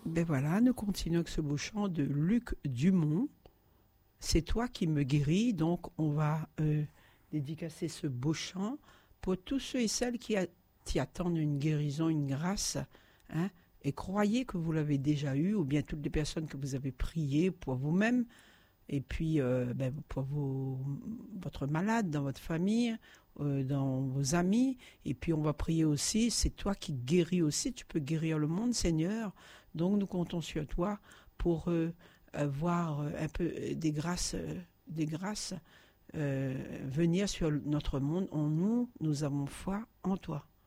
Ben voilà, nous continuons avec ce beau chant de Luc Dumont. C'est toi qui me guéris, donc on va dédicacer ce beau chant pour tous ceux et celles qui attendent une guérison, une grâce, hein, et croyez que vous l'avez déjà eu, ou bien toutes les personnes que vous avez priées pour vous-même, et puis pour votre malade, dans votre famille, dans vos amis, et puis on va prier aussi, c'est toi qui guéris aussi, tu peux guérir le monde, Seigneur, donc nous comptons sur toi pour voir un peu des grâces venir sur notre monde. Nous avons foi en toi.